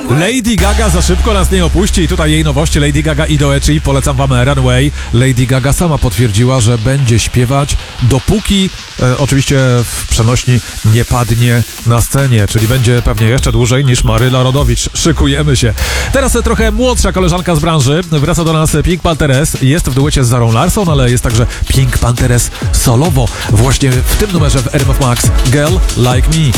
Lady Gaga za szybko nas nie opuści i tutaj jej nowości Lady Gaga i Doechii. Polecam wam Runway. Lady Gaga sama potwierdziła, że będzie śpiewać dopóki oczywiście w przenośni nie padnie na scenie, czyli będzie pewnie jeszcze dłużej niż Maryla Rodowicz. Szykujemy się. Teraz trochę młodsza koleżanka z branży. Wraca do nas Pink Panthers. Jest w duecie z Zarą Larsson, ale jest także Pink Panthers solowo. Właśnie w tym numerze w RMF Max Girl Like Me.